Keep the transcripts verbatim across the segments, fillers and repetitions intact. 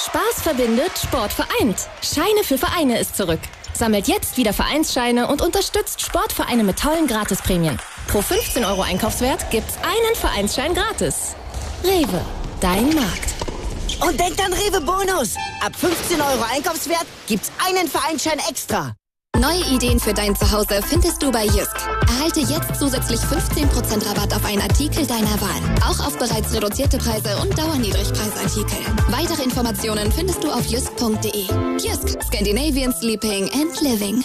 Spaß verbindet, Sport vereint. Scheine für Vereine ist zurück. Sammelt jetzt wieder Vereinsscheine und unterstützt Sportvereine mit tollen Gratisprämien. Pro fünfzehn Euro Einkaufswert gibt's einen Vereinsschein gratis. Rewe, dein Markt. Und denkt an Rewe Bonus. Ab fünfzehn Euro Einkaufswert gibt's einen Vereinsschein extra. Neue Ideen für dein Zuhause findest du bei Jysk. Erhalte jetzt zusätzlich fünfzehn Prozent Rabatt auf einen Artikel deiner Wahl. Auch auf bereits reduzierte Preise und Dauerniedrigpreisartikel. Weitere Informationen findest du auf jysk punkt de. Jysk, Scandinavian Sleeping and Living.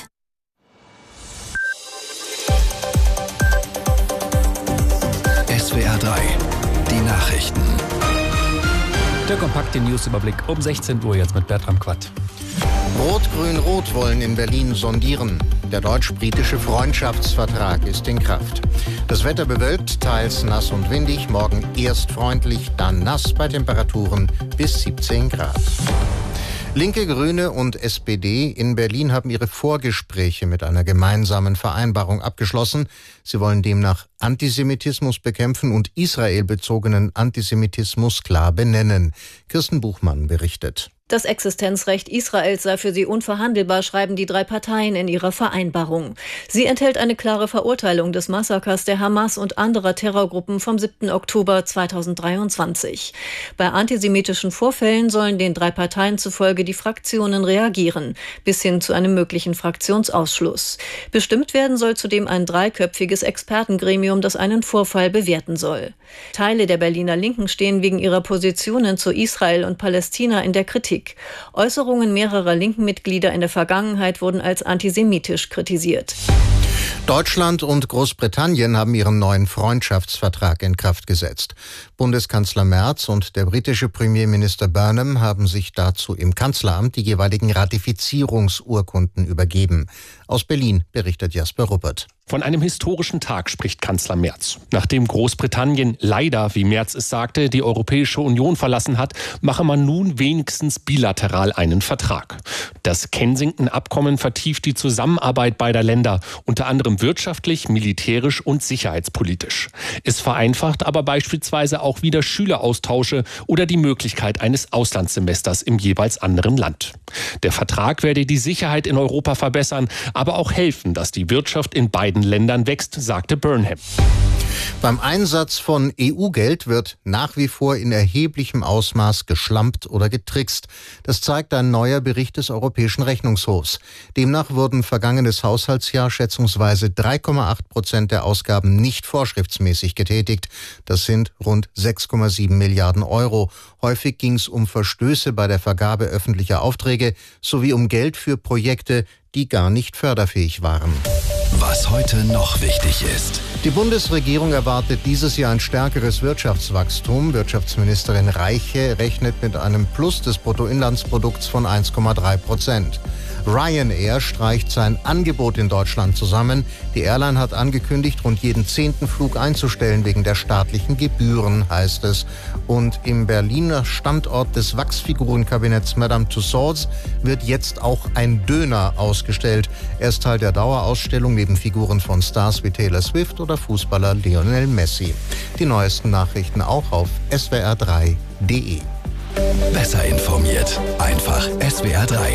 S W R drei, die Nachrichten. Der kompakte Newsüberblick um sechzehn Uhr jetzt mit Bertram Quatt. Rot-Grün-Rot wollen in Berlin sondieren. Der deutsch-britische Freundschaftsvertrag ist in Kraft. Das Wetter bewölkt, teils nass und windig. Morgen erst freundlich, dann nass bei Temperaturen bis siebzehn Grad. Linke, Grüne und S P D in Berlin haben ihre Vorgespräche mit einer gemeinsamen Vereinbarung abgeschlossen. Sie wollen demnach Antisemitismus bekämpfen und israelbezogenen Antisemitismus klar benennen. Kirsten Buchmann berichtet. Das Existenzrecht Israels sei für sie unverhandelbar, schreiben die drei Parteien in ihrer Vereinbarung. Sie enthält eine klare Verurteilung des Massakers der Hamas und anderer Terrorgruppen vom siebten Oktober zweitausenddreiundzwanzig. Bei antisemitischen Vorfällen sollen den drei Parteien zufolge die Fraktionen reagieren, bis hin zu einem möglichen Fraktionsausschluss. Bestimmt werden soll zudem ein dreiköpfiges Expertengremium, das einen Vorfall bewerten soll. Teile der Berliner Linken stehen wegen ihrer Positionen zu Israel und Palästina in der Kritik. Äußerungen mehrerer linken Mitglieder in der Vergangenheit wurden als antisemitisch kritisiert. Deutschland und Großbritannien haben ihren neuen Freundschaftsvertrag in Kraft gesetzt. Bundeskanzler Merz und der britische Premierminister Burnham haben sich dazu im Kanzleramt die jeweiligen Ratifizierungsurkunden übergeben. Aus Berlin berichtet Jasper Ruppert. Von einem historischen Tag spricht Kanzler Merz. Nachdem Großbritannien leider, wie Merz es sagte, die Europäische Union verlassen hat, mache man nun wenigstens bilateral einen Vertrag. Das Kensington-Abkommen vertieft die Zusammenarbeit beider Länder, unter anderem wirtschaftlich, militärisch und sicherheitspolitisch. Es vereinfacht aber beispielsweise auch wieder Schüleraustausche oder die Möglichkeit eines Auslandssemesters im jeweils anderen Land. Der Vertrag werde die Sicherheit in Europa verbessern, aber auch helfen, dass die Wirtschaft in beiden Ländern wächst, sagte Burnham. Beim Einsatz von E U-Geld wird nach wie vor in erheblichem Ausmaß geschlampt oder getrickst. Das zeigt ein neuer Bericht des Europäischen Rechnungshofs. Demnach wurden vergangenes Haushaltsjahr schätzungsweise drei Komma acht Prozent der Ausgaben nicht vorschriftsmäßig getätigt. Das sind rund sechs Komma sieben Milliarden Euro. Häufig ging es um Verstöße bei der Vergabe öffentlicher Aufträge sowie um Geld für Projekte, die gar nicht förderfähig waren. Was heute noch wichtig ist. Die Bundesregierung erwartet dieses Jahr ein stärkeres Wirtschaftswachstum. Wirtschaftsministerin Reiche rechnet mit einem Plus des Bruttoinlandsprodukts von eins Komma drei Prozent. Ryanair streicht sein Angebot in Deutschland zusammen. Die Airline hat angekündigt, rund jeden zehnten Flug einzustellen wegen der staatlichen Gebühren, heißt es. Und im Berliner Standort des Wachsfigurenkabinetts Madame Tussauds wird jetzt auch ein Döner ausgestellt. Er ist Teil der Dauerausstellung neben Figuren von Stars wie Taylor Swift oder Fußballer Lionel Messi. Die neuesten Nachrichten auch auf S W R drei punkt de. Besser informiert. Einfach S W R drei.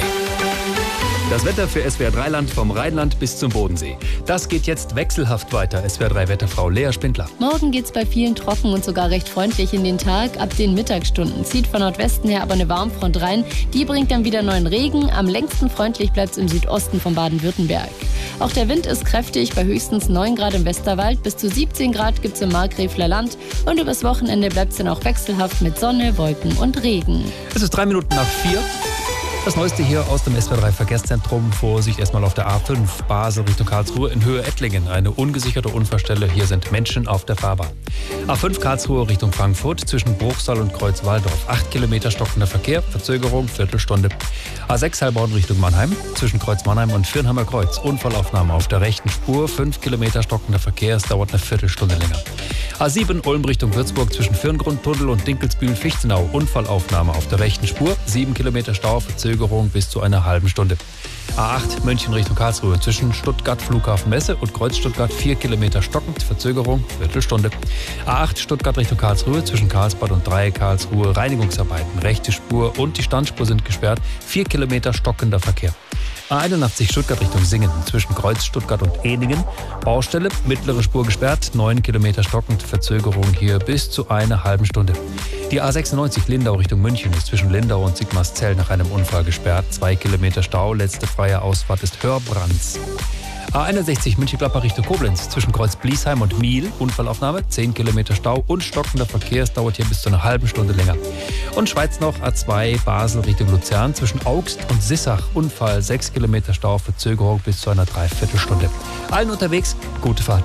Das Wetter für S W R drei Land vom Rheinland bis zum Bodensee. Das geht jetzt wechselhaft weiter. S W R drei Wetterfrau Lea Spindler. Morgen geht's bei vielen trocken und sogar recht freundlich in den Tag. Ab den Mittagsstunden zieht von Nordwesten her aber eine Warmfront rein. Die bringt dann wieder neuen Regen. Am längsten freundlich bleibt's im Südosten von Baden-Württemberg. Auch der Wind ist kräftig, bei höchstens neun Grad im Westerwald. Bis zu siebzehn Grad gibt's im Markgräfler Land. Und übers Wochenende bleibt's dann auch wechselhaft mit Sonne, Wolken und Regen. Es ist drei Minuten nach vier. Das Neueste hier aus dem S W R drei Verkehrszentrum. Vorsicht erstmal auf der A fünf Basel Richtung Karlsruhe in Höhe Ettlingen. Eine ungesicherte Unfallstelle. Hier sind Menschen auf der Fahrbahn. A fünf Karlsruhe Richtung Frankfurt zwischen Bruchsal und Kreuzwaldorf. acht Kilometer stockender Verkehr. Verzögerung Viertelstunde. A sechs Heilbronn Richtung Mannheim zwischen Kreuz Mannheim und Viernheimer Kreuz. Unfallaufnahme auf der rechten Spur. fünf Kilometer stockender Verkehr. Es dauert eine Viertelstunde länger. A sieben Ulm Richtung Würzburg zwischen Firngrundtunnel und Dinkelsbühl-Fichtenau. Unfallaufnahme auf der rechten Spur. sieben Kilometer Stau. Verzögerung Verzögerung bis zu einer halben Stunde. A acht München Richtung Karlsruhe zwischen Stuttgart Flughafen Messe und Kreuz Stuttgart vier Kilometer stockend, Verzögerung Viertelstunde. A acht Stuttgart Richtung Karlsruhe zwischen Karlsbad und Dreieck Karlsruhe Reinigungsarbeiten, rechte Spur und die Standspur sind gesperrt, vier Kilometer stockender Verkehr. A einundachtzig Stuttgart Richtung Singen zwischen Kreuz Stuttgart und Ehningen, Baustelle, mittlere Spur gesperrt, neun Kilometer stockend, Verzögerung hier bis zu einer halben Stunde. Die A sechsundneunzig Lindau Richtung München ist zwischen Lindau und Sigmarszell nach einem Unfall gesperrt, zwei Kilometer Stau, letzte freie Ausfahrt ist Hörbrands. A einundsechzig München-Gladbach Richtung Koblenz zwischen Kreuz Bliesheim und Miel, Unfallaufnahme, zehn Kilometer Stau und stockender Verkehr, es dauert hier bis zu einer halben Stunde länger. Und Schweiz noch A zwei Basel Richtung Luzern zwischen Augst und Sissach, Unfall, sechs Kilometer Stau, Verzögerung bis zu einer Dreiviertelstunde. Allen unterwegs, gute Fahrt.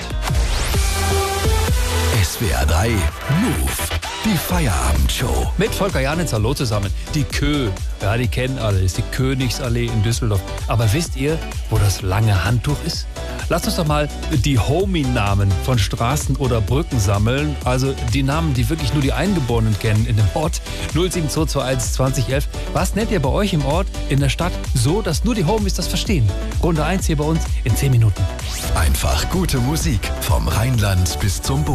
S W R drei Move. Die Feierabendshow. Mit Volker Janitz, hallo zusammen. Die Kö, ja, die kennen alle, ist die Königsallee in Düsseldorf. Aber wisst ihr, wo das lange Handtuch ist? Lasst uns doch mal die Homie-Namen von Straßen oder Brücken sammeln. Also die Namen, die wirklich nur die Eingeborenen kennen in dem Ort. null sieben zwei zwei eins zwanzig elf. Was nennt ihr bei euch im Ort, in der Stadt, so, dass nur die Homies das verstehen? Runde eins hier bei uns in zehn Minuten. Einfach gute Musik vom Rheinland bis zum Boden.